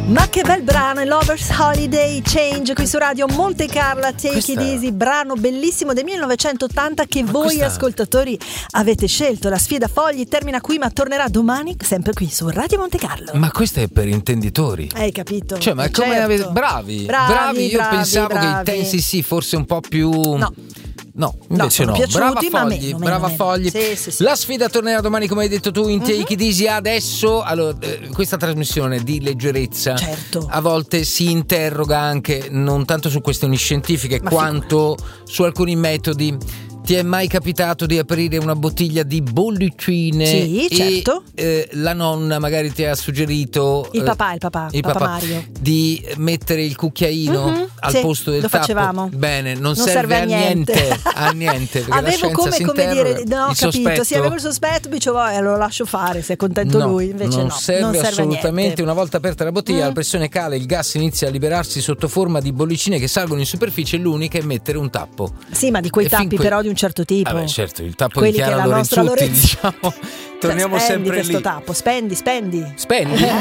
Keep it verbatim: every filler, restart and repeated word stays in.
Ma che bel brano, è Lovers Holiday Change qui su Radio Monte Carlo, Take Questa... It Easy, brano bellissimo del millenovecentottanta che ma voi questa... ascoltatori avete scelto. La sfida Fogli termina qui, ma tornerà domani sempre qui su Radio Monte Carlo. Ma questo è per intenditori. Hai capito? Cioè, ma come certo. avete... bravi, bravi, bravi, io bravi, pensavo bravi. che i tempi sì, forse un po' più... No. No, invece no, no. Piaciuti, brava ma Fogli, meno, brava meno, Fogli. meno. Sì, sì, sì. La sfida tornerà domani, come hai detto tu, in Take uh-huh. It Easy. Adesso, allora, eh, questa trasmissione di leggerezza certo. a volte si interroga anche non tanto su questioni scientifiche ma quanto figurati. Su alcuni metodi. Ti è mai capitato di aprire una bottiglia di bollicine? Sì, e, certo. Eh, la nonna magari ti ha suggerito il papà, il papà, il papà papà Mario di mettere il cucchiaino mm-hmm, al sì, posto del lo tappo. facevamo. Bene, non, non serve, serve a niente, niente a niente. Avevo come, come dire, no, ho capito, sospetto. sì, avevo il sospetto, dicevo, eh, lo lascio fare, se è contento no, lui, invece non no, serve non serve assolutamente. Una volta aperta la bottiglia, mm. la pressione cala, il gas inizia a liberarsi sotto forma di bollicine che salgono in superficie, l'unica è mettere un tappo. Sì, ma di quei e tappi que... però di un certo tipo. Vabbè, certo, il tappo quelli di Chiara che la nostra Lorenzutti, Lorenzutti, diciamo. Torniamo spendi sempre questo lì. tappo, spendi, spendi. Spendi?